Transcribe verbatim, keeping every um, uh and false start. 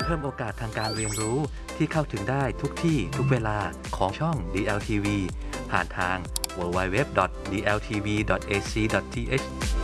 เพิ่มโอกาสทางการเรียนรู้ที่เข้าถึงได้ทุกที่ทุกเวลาของช่อง ดี แอล ที วี ผ่านทาง ดับเบิลยู ดับเบิลยู ดับเบิลยู ดอท ดี แอล ที วี ดอท เอ ซี ดอท ที เอช